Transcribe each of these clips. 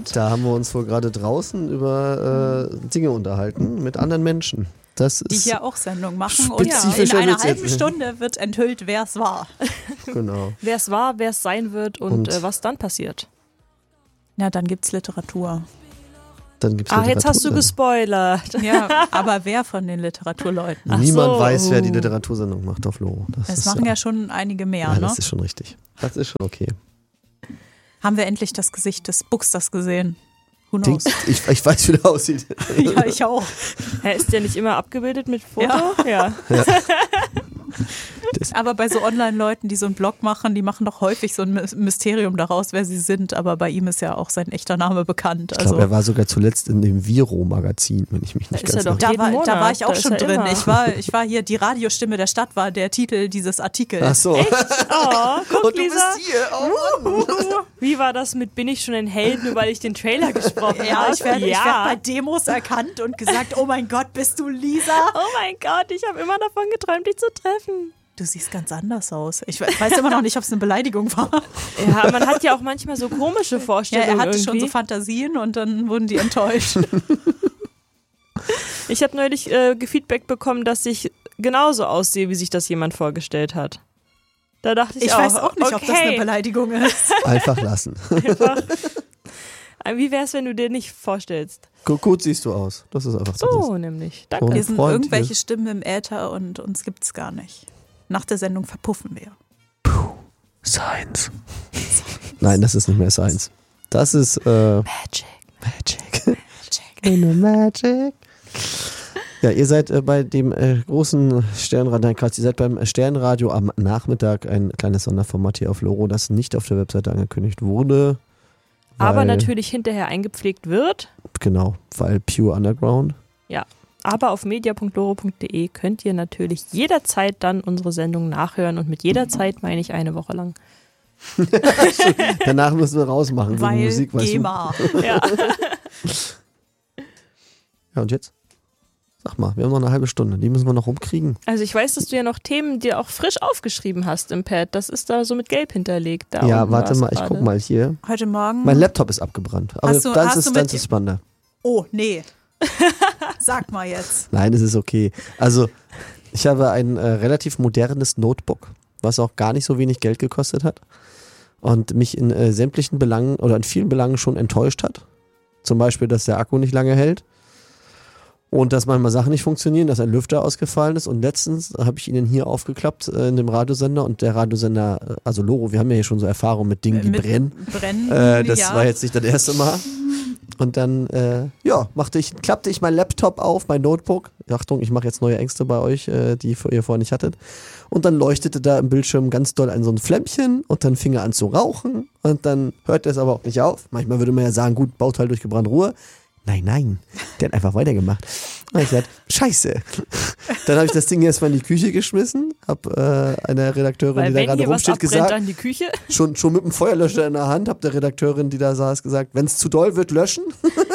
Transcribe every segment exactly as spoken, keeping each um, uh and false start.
spannend. Da haben wir uns wohl gerade draußen über äh, Dinge unterhalten mit anderen Menschen. Das die ist hier auch Sendung machen und in spezifischer einer wird's halben jetzt. Stunde wird enthüllt, wer es war. Genau. Wer es war, wer es sein wird und, Und- äh, was dann passiert. Ja, dann gibt's Literatur. Dann gibt's Ah, jetzt hast du Literatursendung. gespoilert. Ja, aber wer von den Literaturleuten? Ach Niemand so. weiß, wer die Literatursendung macht auf Loro. Das Es ist, machen ja schon einige mehr, ja, ne? das ist schon richtig. Das ist schon okay. Haben wir endlich das Gesicht des Buxters gesehen? Who knows? Dings, ich, ich weiß, wie der aussieht. Ja, ich auch. Hä, ist der nicht immer abgebildet mit Foto? Ja. Ja. Aber bei so Online-Leuten, die so einen Blog machen, die machen doch häufig so ein Mysterium daraus, wer sie sind. Aber bei ihm ist ja auch sein echter Name bekannt. Ich Also, glaube, er war sogar zuletzt in dem Viro-Magazin, wenn ich mich nicht ist ganz er doch. nach... da, jeden war, da Monat, war ich da auch ist schon er drin. immer. Ich war, ich war hier, die Radiostimme der Stadt war der Titel dieses Artikels. Ach so. Oh, guck, Und du Lisa. bist hier. Oh, Mann. Wie war das mit Bin ich schon ein Held, nur weil ich den Trailer gesprochen habe? Ja, ich werde ja. werd bei Demos erkannt und gesagt, oh mein Gott, bist du Lisa? Oh mein Gott, ich habe immer davon geträumt, dich zu treffen. Du siehst ganz anders aus. Ich weiß immer noch nicht, ob es eine Beleidigung war. Ja, man hat ja auch manchmal so komische Ja, Vorstellungen. er hatte irgendwie. schon so Fantasien und dann wurden die enttäuscht. Ich habe neulich äh, Feedback bekommen, dass ich genauso aussehe, wie sich das jemand vorgestellt hat. Da dachte ich, Ich auch, weiß auch nicht, okay. ob das eine Beleidigung ist. Einfach lassen. Einfach. Wie wär's, wenn du dir nicht vorstellst? Gut, gut siehst du aus. Das ist einfach so. So nämlich. Danke. Und Wir sind Freund irgendwelche hier. Stimmen im Äther und uns gibt es gar nicht. Nach der Sendung verpuffen wir. Science. Nein, das ist nicht mehr Science. Das ist äh, Magic. Magic. In a Magic. Ja, ihr seid äh, bei dem äh, großen Sternradio, nein, Quatsch, ihr seid beim Sternradio am Nachmittag, ein kleines Sonderformat hier auf Loro, das nicht auf der Webseite angekündigt wurde. Aber weil- natürlich hinterher eingepflegt wird. Genau, weil Pure Underground. Ja. Aber auf media punkt loro punkt de könnt ihr natürlich jederzeit dann unsere Sendung nachhören. Und mit jederzeit meine ich eine Woche lang. Danach müssen wir rausmachen, wegen Weil Musik, weißt du. GEMA. Ja. Ja, und jetzt? Sag mal, wir haben noch eine halbe Stunde, die müssen wir noch rumkriegen. Also ich weiß, dass du ja noch Themen dir auch frisch aufgeschrieben hast im Pad. Das ist da so mit Gelb hinterlegt. Da ja, unten warte war's mal, ich gerade. guck mal hier. Heute Morgen. Mein Laptop ist abgebrannt. Aber Hast du- das hast ist du das mit- ist spannender. Oh, nee. Sag mal jetzt. Nein, es ist okay. Also, ich habe ein äh, relativ modernes Notebook, was auch gar nicht so wenig Geld gekostet hat und mich in äh, sämtlichen Belangen oder in vielen Belangen schon enttäuscht hat. Zum Beispiel, dass der Akku nicht lange hält und dass manchmal Sachen nicht funktionieren, dass ein Lüfter ausgefallen ist. Und letztens habe ich Ihnen hier aufgeklappt äh, in dem Radiosender und der Radiosender, äh, also Loro, wir haben ja hier schon so Erfahrung mit Dingen, die Mit brennen. Brennen, Äh, das ja. war jetzt nicht das erste Mal. Und dann, äh, ja, machte ich, klappte ich mein Laptop auf, mein Notebook. Achtung, ich mache jetzt neue Ängste bei euch, äh, die ihr vorher nicht hattet. Und dann leuchtete da im Bildschirm ganz doll ein so ein Flämmchen und dann fing er an zu rauchen und dann hörte es aber auch nicht auf. Manchmal würde man ja sagen, gut, Bauteil durchgebrannt, Ruhe. Nein, nein, der hat einfach weitergemacht. Und ich gesagt, scheiße. Dann habe ich das Ding erstmal in die Küche geschmissen, habe äh, einer Redakteurin, Weil die da wenn gerade hier was rumsteht, abbrennt, gesagt, dann die Küche. schon, schon mit dem Feuerlöscher in der Hand, habe der Redakteurin, die da saß, gesagt, wenn es zu doll wird, löschen.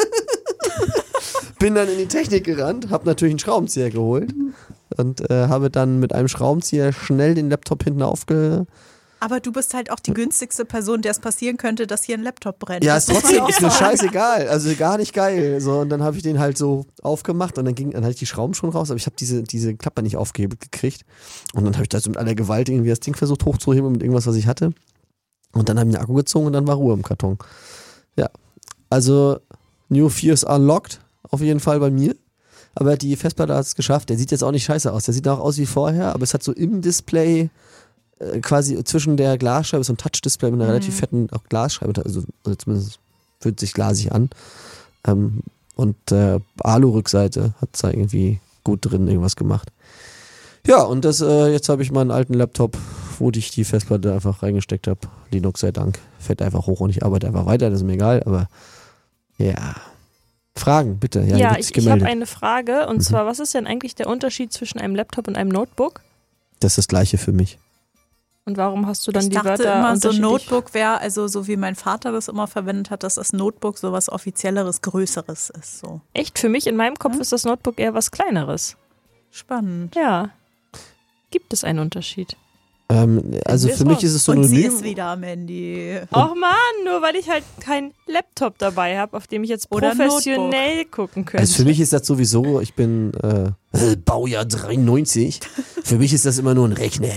Bin dann in die Technik gerannt, habe natürlich einen Schraubenzieher geholt und äh, habe dann mit einem Schraubenzieher schnell den Laptop hinten aufge... Aber du bist halt auch die günstigste Person, der es passieren könnte, dass hier ein Laptop brennt. Ja, Das ist muss man trotzdem auch ist mir sagen. scheißegal, also gar nicht geil. So, und dann habe ich den halt so aufgemacht und dann ging, dann hatte ich die Schrauben schon raus, aber ich habe diese, diese Klappe nicht aufgehebelt gekriegt. Und dann habe ich da so mit aller Gewalt irgendwie das Ding versucht hochzuheben mit irgendwas, was ich hatte. Und dann habe ich den Akku gezogen und dann war Ruhe im Karton. Ja, also New Fears Unlocked, auf jeden Fall bei mir. Aber die Festplatte hat es geschafft. Der sieht jetzt auch nicht scheiße aus. Der sieht auch aus wie vorher, aber es hat so im Display äh, quasi zwischen der Glasscheibe so ein Touch-Display mit einer Mhm. relativ relativ fetten auch Glasscheibe. Also, also zumindest fühlt sich glasig an. Ähm, und äh, Alu-Rückseite hat da irgendwie gut drin irgendwas gemacht. Ja, und das äh, jetzt habe ich meinen alten Laptop, wo ich die Festplatte einfach reingesteckt habe. Linux sei Dank. Fährt einfach hoch und ich arbeite einfach weiter. Das ist mir egal, aber ja. Fragen, bitte. Ja, Ja, hier wird ich, sich ich gemeldet. habe eine Frage. Und Mhm. zwar, was ist denn eigentlich der Unterschied zwischen einem Laptop und einem Notebook? Das ist das Gleiche für mich. Und warum hast du dann Ich die dachte Wörter immer, so unterschiedlich? Notebook wäre, also so wie mein Vater das immer verwendet hat, dass das Notebook so was Offizielleres, Größeres ist. So Echt, für mich in meinem Kopf Hm? ist das Notebook eher was Kleineres. spannend. Ja. Gibt es einen Unterschied? Ähm, also für mich ist es Und sie synonym. ist wieder am Handy. Och man, nur weil ich halt keinen Laptop dabei habe, auf dem ich jetzt Oder ein professionell gucken könnte. Also für mich ist das sowieso, ich bin äh, äh, Baujahr dreiundneunzig. Für mich ist das immer nur ein Rechner.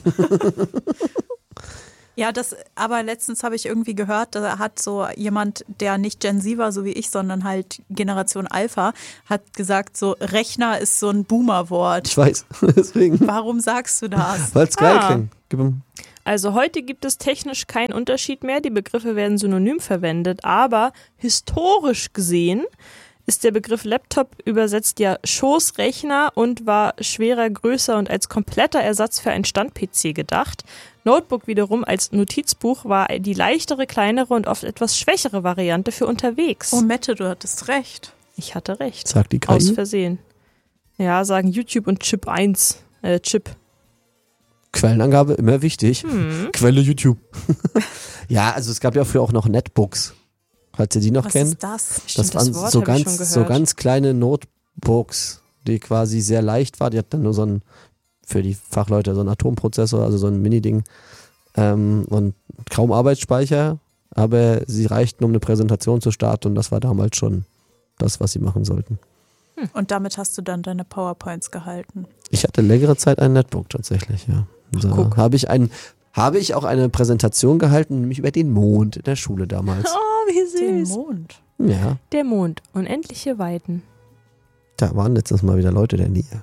Ja, das, aber letztens habe ich irgendwie gehört, da hat so jemand, der nicht Gen Z war, so wie ich, sondern halt Generation Alpha, hat gesagt, so Rechner ist so ein Boomer-Wort. Ich weiß, deswegen. Warum sagst du das? Weil es geil Ah. klingt. Gib ihm. Also heute gibt es technisch keinen Unterschied mehr, die Begriffe werden synonym verwendet, aber historisch gesehen ist der Begriff Laptop übersetzt ja Schoßrechner und war schwerer, größer und als kompletter Ersatz für einen Stand-P C gedacht. Notebook wiederum als Notizbuch war die leichtere, kleinere und oft etwas schwächere Variante für unterwegs. Oh Mette, du hattest recht. Ich hatte recht. Sagt die Aus K I. Versehen. Ja, sagen YouTube und Chip eins. Äh, Chip. Quellenangabe immer wichtig. Hm. Quelle YouTube. Ja, also es gab ja früher auch noch Netbooks. Falls ihr die noch Was kennt. ist das? Stimmt, Das waren das Wort so hab ich schon ganz, so gehört. ganz kleine Notebooks, die quasi sehr leicht waren. Die hatten dann nur so ein, für die Fachleute, so einen Atomprozessor, also so ein Mini-Ding. Ähm, und kaum Arbeitsspeicher, aber sie reichten, um eine Präsentation zu starten und das war damals schon das, was sie machen sollten. Und damit hast du dann deine PowerPoints gehalten. Ich hatte längere Zeit ein Netbook tatsächlich, ja. Da guck. habe ich ein, habe ich auch eine Präsentation gehalten, nämlich über den Mond in der Schule damals. Oh, wie Den süß. Mond. Ja, Der Mond. Unendliche Weiten. da waren letztens mal wieder Leute der Nähe.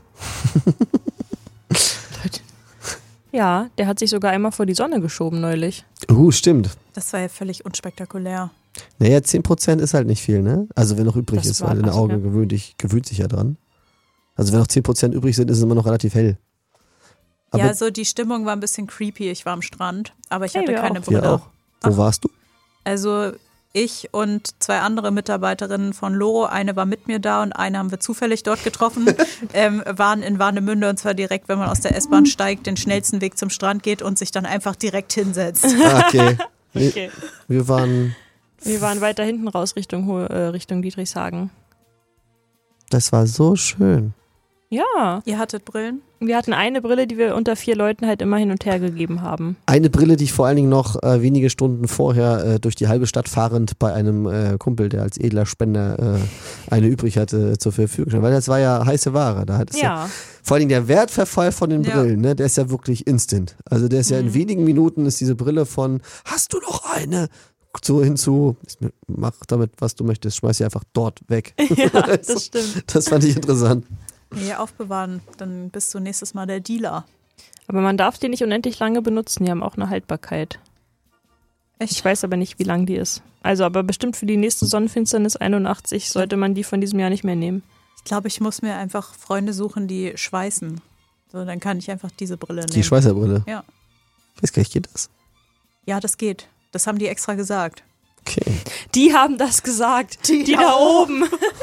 Ja, der hat sich sogar einmal vor die Sonne geschoben neulich. Uh, stimmt. Das war ja völlig unspektakulär. Naja, zehn Prozent ist halt nicht viel, ne? Also wenn noch übrig Das ist, war weil deine was, Augen ja. gewöhnt, dich, gewöhnt sich ja dran. Also wenn noch zehn Prozent übrig sind, ist es immer noch relativ hell. Aber ja, also die Stimmung war ein bisschen creepy. Ich war am Strand, aber ich Hey, hatte wir keine auch. wir Brille. auch. Wo Ach. warst du? Also ich und zwei andere Mitarbeiterinnen von Loro, eine war mit mir da und eine haben wir zufällig dort getroffen, ähm, waren in Warnemünde und zwar direkt, wenn man aus der S-Bahn steigt, den schnellsten Weg zum Strand geht und sich dann einfach direkt hinsetzt. Ah, okay. Wir, Okay. wir waren, Wir waren weiter hinten raus Richtung, Ho- äh, Richtung Dietrichshagen. das war so schön. Ja, Ihr hattet Brillen? wir hatten eine Brille, die wir unter vier Leuten halt immer hin und her gegeben haben. Eine Brille, die ich vor allen Dingen noch äh, wenige Stunden vorher äh, durch die halbe Stadt fahrend bei einem äh, Kumpel, der als edler Spender äh, eine übrig hatte, zur Verfügung gestellt. Weil das war ja heiße Ware. Da hat es ja. Ja, Vor allen Dingen der Wertverfall von den Ja. Brillen, ne, der ist ja wirklich instant. Also der ist ja in Mhm. wenigen Minuten ist diese Brille von hast du noch eine? So hinzu, mach damit, was du möchtest, schmeiß sie einfach dort weg. ja, das stimmt. Das fand ich interessant. Nee, aufbewahren, dann bist du nächstes Mal der Dealer. Aber man darf die nicht unendlich lange benutzen, die haben auch eine Haltbarkeit. Ich weiß aber nicht, wie lang die ist. Also, aber bestimmt für die nächste Sonnenfinsternis einundachtzig sollte man die von diesem Jahr nicht mehr nehmen. Ich glaube, ich muss mir einfach Freunde suchen, die schweißen. So, dann kann ich einfach diese Brille nehmen. Die Schweißerbrille. Ja. Weiß gar nicht, geht das? Ja, das geht. Das haben die extra gesagt. Okay. Die haben das gesagt. Die Die da da oben.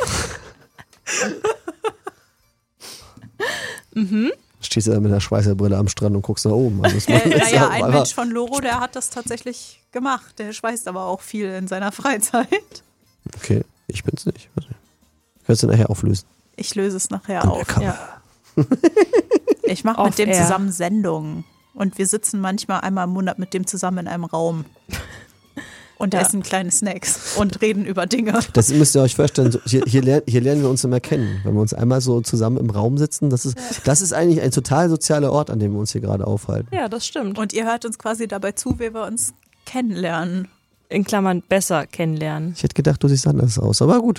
mhm. Stehst du da mit einer Schweißerbrille am Strand und guckst nach oben. Also das Äh, ist naja, ja ein einfach- Mensch von Loro, der hat das tatsächlich gemacht. Der schweißt aber auch viel in seiner Freizeit. Okay, ich bin's nicht. Warte. Kannst du nachher auflösen. Ich löse es nachher auf. Undercover. Ja. Ich mache Off mit dem air. zusammen Sendungen. Und wir sitzen manchmal einmal im Monat mit dem zusammen in einem Raum. Und Ja. essen kleine Snacks und reden über Dinge. Das müsst ihr euch vorstellen, so, hier, hier, lernen, hier lernen wir uns immer kennen. Wenn wir uns einmal so zusammen im Raum sitzen, das ist, das ist eigentlich ein total sozialer Ort, an dem wir uns hier gerade aufhalten. Ja, das stimmt. Und ihr hört uns quasi dabei zu, wie wir uns kennenlernen. In Klammern besser kennenlernen. Ich hätte gedacht, du siehst anders aus, aber gut.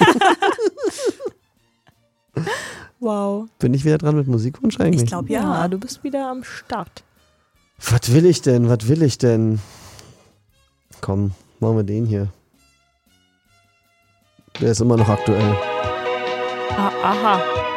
Wow. Bin ich wieder dran mit Musikwunsch eigentlich? Ich glaube Ja, ja. du bist wieder am Start. Was will ich denn? Was will ich denn? Komm, machen wir den hier. Der ist immer noch aktuell. Ah, aha.